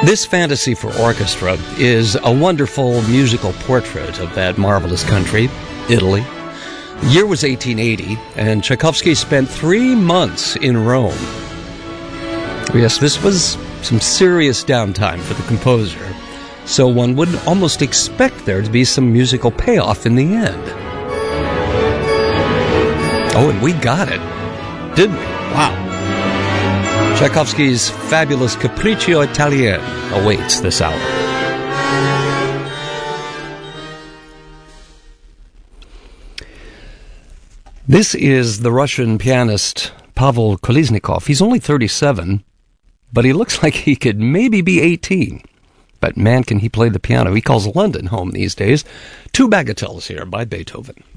This Fantasy for Orchestra is a wonderful musical portrait of that marvelous country, Italy. The year was 1880, and Tchaikovsky spent 3 months in Rome. Yes, this was some serious downtime for the composer, so one would almost expect there to be some musical payoff in the end. Oh, and we got it, didn't we? Wow. Tchaikovsky's fabulous Capriccio Italien awaits this hour. This is the Russian pianist Pavel Kolesnikov. He's only 37, but he looks like he could maybe be 18. But man, can he play the piano. He calls London home these days. 2 bagatelles here by Beethoven.